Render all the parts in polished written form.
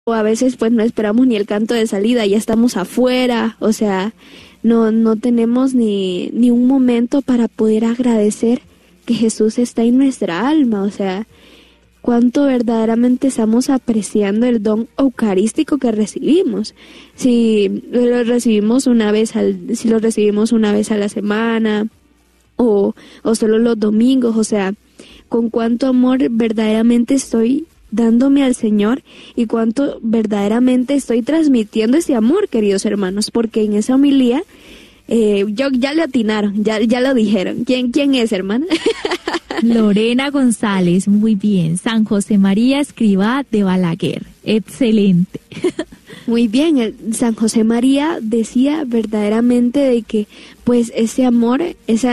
o a veces pues no esperamos ni el canto de salida, ya estamos afuera, o sea, no tenemos ni un momento para poder agradecer que Jesús está en nuestra alma, o sea, cuánto verdaderamente estamos apreciando el don eucarístico que recibimos. Si lo recibimos una vez a la semana o solo los domingos, o sea, con cuánto amor verdaderamente estoy dándome al Señor y cuánto verdaderamente estoy transmitiendo ese amor, queridos hermanos, porque en esa homilía ya le atinaron, ya lo dijeron. ¿Quién es, hermana? Lorena González, muy bien. San José María Escrivá de Balaguer, excelente. Muy bien, San José María decía verdaderamente de que pues ese amor,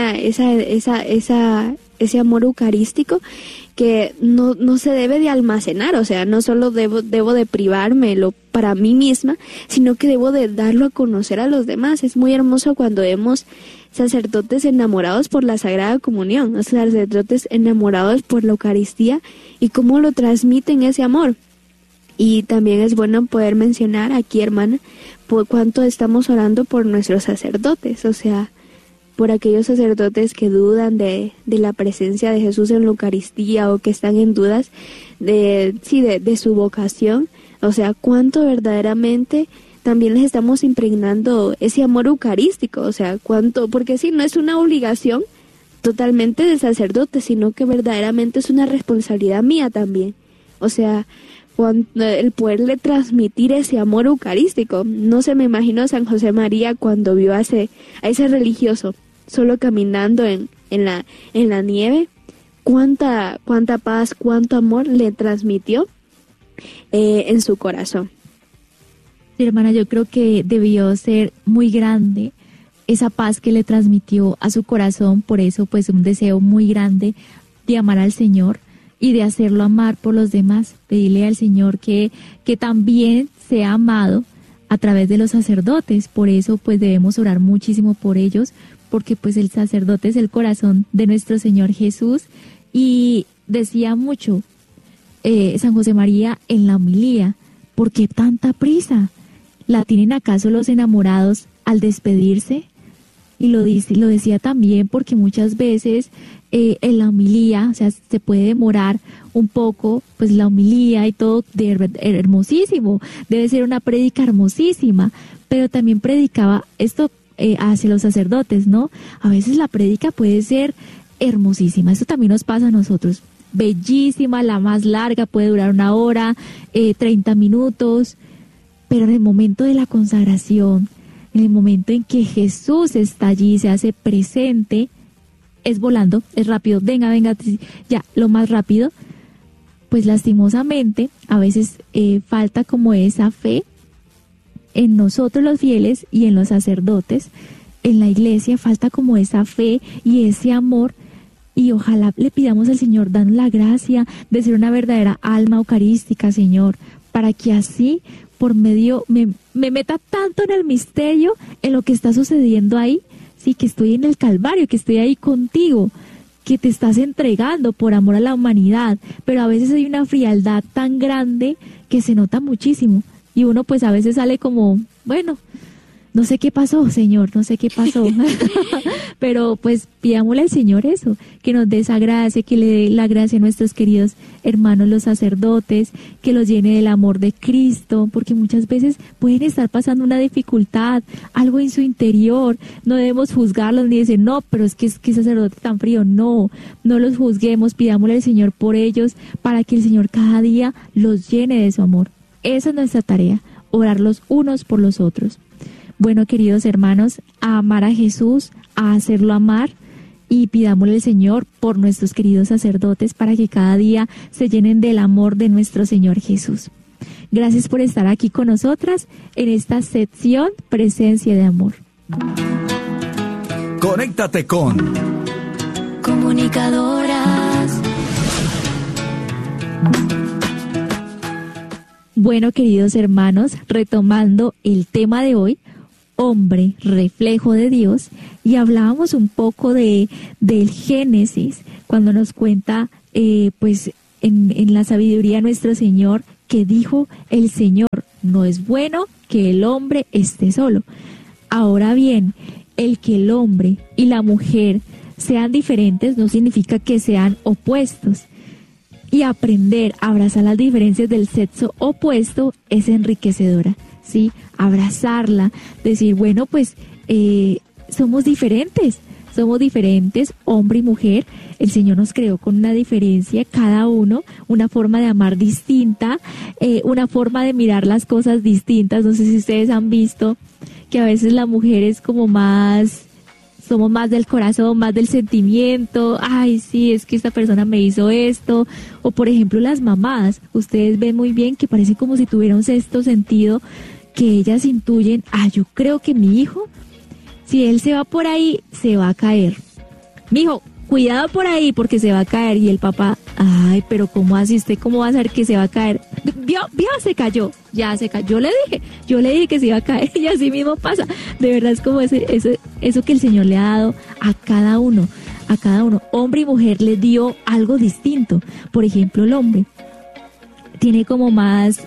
ese amor eucarístico que no se debe de almacenar, o sea, no solo debo de privármelo para mí misma, sino que debo de darlo a conocer a los demás. Es muy hermoso cuando vemos sacerdotes enamorados por la Sagrada Comunión, o sea, sacerdotes enamorados por la Eucaristía y cómo lo transmiten ese amor. Y también es bueno poder mencionar aquí, hermana, por cuánto estamos orando por nuestros sacerdotes, o sea, por aquellos sacerdotes que dudan de la presencia de Jesús en la Eucaristía o que están en dudas de su vocación, o sea, cuánto verdaderamente también les estamos impregnando ese amor eucarístico, o sea, cuánto, porque sí, no es una obligación totalmente del sacerdote, sino que verdaderamente es una responsabilidad mía también, o sea, el poderle transmitir ese amor eucarístico. No se me imagino a San José María cuando vio a ese religioso solo caminando en la nieve, cuánta paz, cuánto amor le transmitió en su corazón. Sí, hermana, yo creo que debió ser muy grande esa paz que le transmitió a su corazón, por eso pues un deseo muy grande de amar al Señor y de hacerlo amar por los demás, pedirle al Señor que también sea amado a través de los sacerdotes. Por eso pues debemos orar muchísimo por ellos, porque pues el sacerdote es el corazón de nuestro Señor Jesús. Y decía mucho San José María en la homilía, ¿por qué tanta prisa? ¿La tienen acaso los enamorados al despedirse? Y lo decía también porque muchas veces en la homilía, o sea, se puede demorar un poco, pues la homilía y todo hermosísimo, debe ser una prédica hermosísima, pero también predicaba esto hacia los sacerdotes, ¿no? A veces la prédica puede ser hermosísima, eso también nos pasa a nosotros, bellísima, la más larga puede durar 1 hora, 30 minutos, pero en el momento de la consagración, en el momento en que Jesús está allí, se hace presente, es volando, es rápido, venga, ya, lo más rápido, pues lastimosamente a veces falta como esa fe en nosotros los fieles y en los sacerdotes, en la iglesia falta como esa fe y ese amor, y ojalá le pidamos al Señor, danos la gracia de ser una verdadera alma eucarística, Señor, para que así por medio me meta tanto en el misterio, en lo que está sucediendo ahí, sí, que estoy en el Calvario, que estoy ahí contigo, que te estás entregando por amor a la humanidad, pero a veces hay una frialdad tan grande que se nota muchísimo, y uno pues a veces sale como, bueno, no sé qué pasó, Señor, no sé qué pasó, pero pues pidámosle al Señor eso, que nos dé esa gracia, que le dé la gracia a nuestros queridos hermanos los sacerdotes, que los llene del amor de Cristo, porque muchas veces pueden estar pasando una dificultad, algo en su interior, no debemos juzgarlos ni decir, no, pero es que sacerdote tan frío, no los juzguemos, pidámosle al Señor por ellos, para que el Señor cada día los llene de su amor. Esa es nuestra tarea, orar los unos por los otros. Bueno, queridos hermanos, a amar a Jesús, a hacerlo amar, y pidámosle al Señor por nuestros queridos sacerdotes para que cada día se llenen del amor de nuestro Señor Jesús. Gracias por estar aquí con nosotras en esta sección Presencia de Amor. Conéctate con Comunicadoras. Bueno, queridos hermanos, retomando el tema de hoy, hombre, reflejo de Dios, y hablábamos un poco del Génesis, cuando nos cuenta, pues, en la sabiduría nuestro Señor, que dijo el Señor, no es bueno que el hombre esté solo. Ahora bien, el que el hombre y la mujer sean diferentes no significa que sean opuestos. Y aprender a abrazar las diferencias del sexo opuesto es enriquecedora, ¿sí? Abrazarla, decir, bueno, pues somos diferentes, hombre y mujer. El Señor nos creó con una diferencia, cada uno, una forma de amar distinta, una forma de mirar las cosas distintas. No sé si ustedes han visto que a veces la mujer es como somos más del corazón, más del sentimiento. Ay, sí, es que esta persona me hizo esto. O por ejemplo las mamás, ustedes ven muy bien que parece como si tuviera un sexto sentido, que ellas intuyen, yo creo que mi hijo, si él se va por ahí, se va a caer. Mijo, cuidado por ahí porque se va a caer. Y el papá, ay, pero ¿cómo así? ¿Usted cómo va a saber que se va a caer? ¿Vio? Se cayó, ya se cayó. Yo le dije que se iba a caer y así mismo pasa. De verdad es como eso que el Señor le ha dado a cada uno. Hombre y mujer le dio algo distinto. Por ejemplo, el hombre tiene como más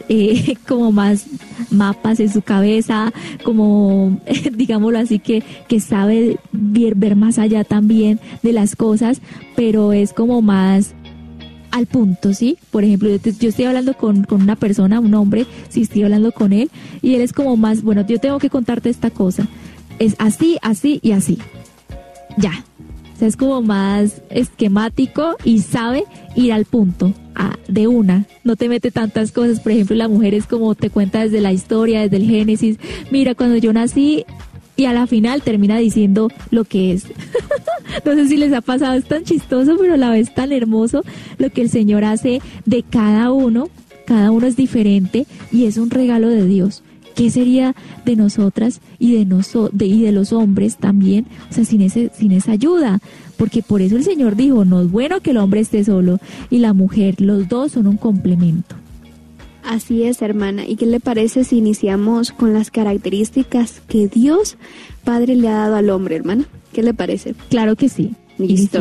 mapas en su cabeza, como digámoslo así, que sabe ver más allá también de las cosas, pero es como más al punto, ¿sí? Por ejemplo, yo estoy hablando con una persona, un hombre, sí, estoy hablando con él, y él es como más, bueno, yo tengo que contarte esta cosa, es así, así y así, ya. O sea, es como más esquemático y sabe ir al punto, de una. No te mete tantas cosas. Por ejemplo, la mujer es como te cuenta desde la historia, desde el Génesis. Mira, cuando yo nací, y a la final termina diciendo lo que es. No sé si les ha pasado, es tan chistoso, pero a la vez tan hermoso lo que el Señor hace de cada uno. Cada uno es diferente y es un regalo de Dios. ¿Qué sería de nosotras y de los hombres también? O sea, sin esa ayuda. Porque por eso el Señor dijo, no es bueno que el hombre esté solo y la mujer, los dos son un complemento. Así es, hermana. ¿Y qué le parece si iniciamos con las características que Dios Padre le ha dado al hombre, hermana? ¿Qué le parece? Claro que sí. Listo.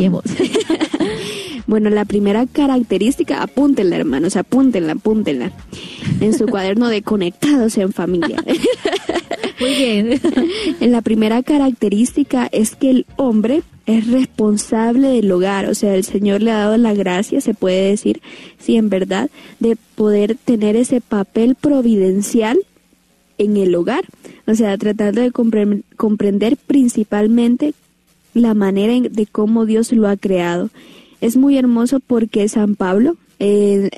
Bueno, la primera característica, apúntenla, hermanos, apúntenla. En su cuaderno de Conectados en Familia. Muy bien. La primera característica es que el hombre es responsable del hogar. O sea, el Señor le ha dado la gracia, se puede decir, sí, en verdad, de poder tener ese papel providencial en el hogar. O sea, tratando de comprender principalmente la manera de cómo Dios lo ha creado. Es muy hermoso porque San Pablo, en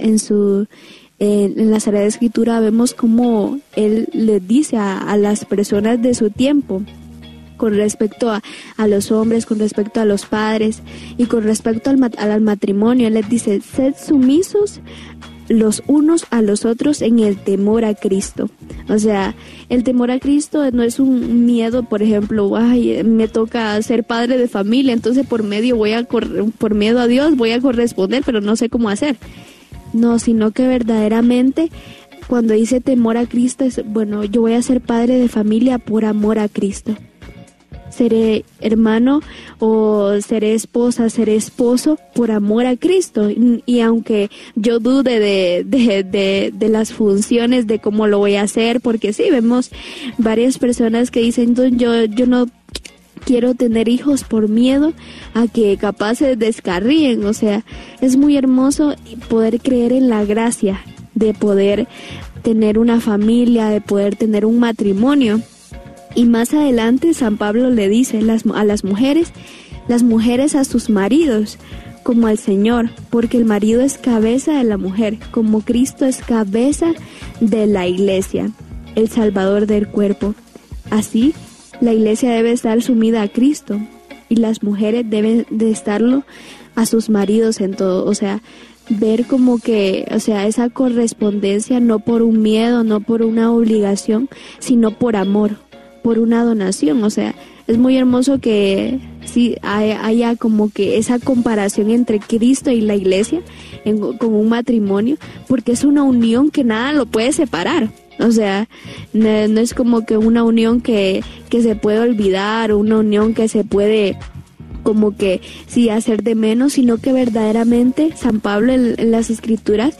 la Sagrada Escritura, vemos cómo él le dice a las personas de su tiempo, con respecto a los hombres, con respecto a los padres y con respecto al matrimonio. Él les dice, sed sumisos los unos a los otros en el temor a Cristo. O sea, el temor a Cristo no es un miedo, por ejemplo, ay, me toca ser padre de familia, entonces por miedo a Dios voy a corresponder, pero no sé cómo hacer. No, sino que verdaderamente cuando dice temor a Cristo es, bueno, yo voy a ser padre de familia por amor a Cristo. Seré hermano o seré esposa, seré esposo por amor a Cristo. Y aunque yo dude de las funciones, de cómo lo voy a hacer, porque sí, vemos varias personas que dicen, yo no quiero tener hijos por miedo a que capaz se descarríen. O sea, es muy hermoso poder creer en la gracia de poder tener una familia, de poder tener un matrimonio. Y más adelante San Pablo le dice a las mujeres a sus maridos, como al Señor, porque el marido es cabeza de la mujer, como Cristo es cabeza de la iglesia, el Salvador del cuerpo. Así, la iglesia debe estar sumida a Cristo y las mujeres deben de estarlo a sus maridos en todo. O sea, ver como que, o sea, esa correspondencia no por un miedo, no por una obligación, sino por amor, por una donación. O sea, es muy hermoso que sí haya como que esa comparación entre Cristo y la iglesia con un matrimonio, porque es una unión que nada lo puede separar. O sea, no es como que una unión que se puede olvidar, o una unión que se puede como que sí hacer de menos, sino que verdaderamente San Pablo en las Escrituras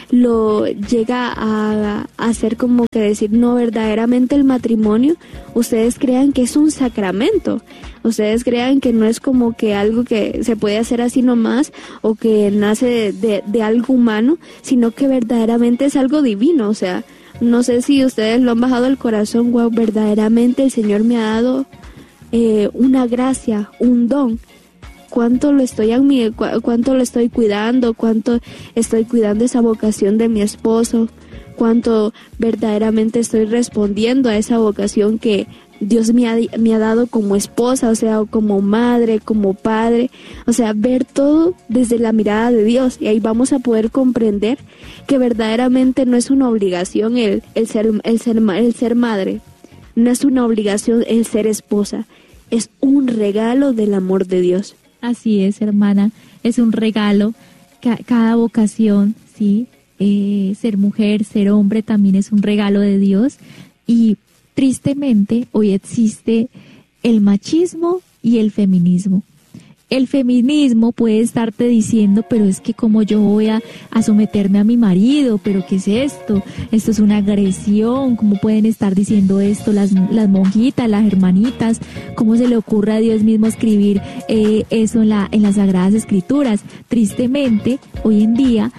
lo llega a hacer como que decir, no, verdaderamente el matrimonio, ustedes crean que es un sacramento, ustedes crean que no es como que algo que se puede hacer así nomás o que nace de algo humano, sino que verdaderamente es algo divino. O sea, no sé si ustedes lo han bajado al corazón, wow, verdaderamente el Señor me ha dado una gracia, un don. Cuánto lo estoy cuidando, cuánto estoy cuidando esa vocación de mi esposo, cuánto verdaderamente estoy respondiendo a esa vocación que Dios me ha dado como esposa, o sea, como madre, como padre, o sea, ver todo desde la mirada de Dios, y ahí vamos a poder comprender que verdaderamente no es una obligación el ser madre, no es una obligación el ser esposa, es un regalo del amor de Dios. Así es, hermana, es un regalo, cada vocación, ¿sí? Ser mujer, ser hombre también es un regalo de Dios, y tristemente hoy existe el machismo y el feminismo. El feminismo puede estarte diciendo, pero es que como yo voy a someterme a mi marido, pero ¿qué es esto? Esto es una agresión. ¿Cómo pueden estar diciendo esto las monjitas, las hermanitas? ¿Cómo se le ocurre a Dios mismo escribir eso en las Sagradas Escrituras? Tristemente, hoy en día,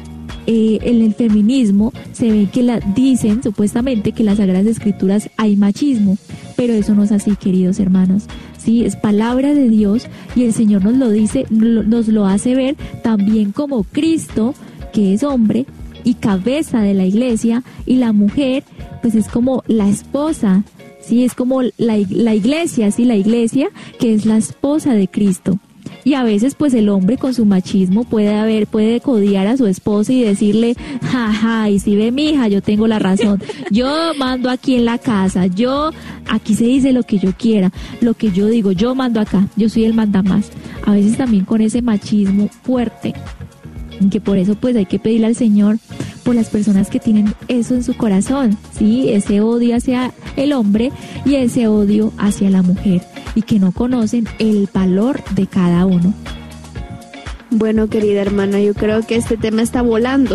en el feminismo se ve que dicen supuestamente que en las Sagradas Escrituras hay machismo, pero eso no es así, queridos hermanos. Sí, es palabra de Dios, y el Señor nos lo dice, nos lo hace ver también como Cristo, que es hombre y cabeza de la iglesia, y la mujer pues es como la esposa, sí, es como la iglesia, sí, la iglesia que es la esposa de Cristo. Y a veces pues el hombre con su machismo puede codiar a su esposa y decirle, jaja, y si ve mi hija, yo tengo la razón, yo mando aquí en la casa, aquí se dice lo que yo quiera, lo que yo digo, yo mando acá, yo soy el mandamás. A veces también con ese machismo fuerte, que por eso pues hay que pedirle al Señor por las personas que tienen eso en su corazón, ¿sí? Ese odio hacia el hombre y ese odio hacia la mujer, y que no conocen el valor de cada uno. Bueno, querida hermana, yo creo que este tema está volando.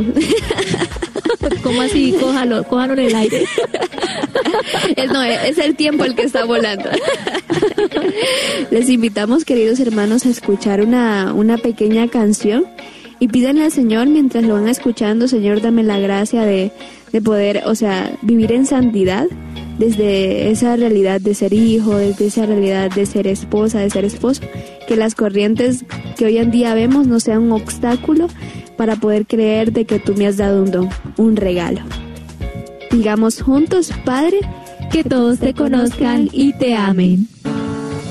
¿Cómo así? Cójalo en el aire. No, es el tiempo el que está volando. Les invitamos, queridos hermanos, a escuchar una pequeña canción, y pídanle al Señor mientras lo van escuchando: Señor, dame la gracia de poder, o sea, vivir en santidad, desde esa realidad de ser hijo, desde esa realidad de ser esposa, de ser esposo, que las corrientes que hoy en día vemos no sean un obstáculo para poder creer de que tú me has dado un don, un regalo. Digamos juntos: Padre, que todos te conozcan y te amen.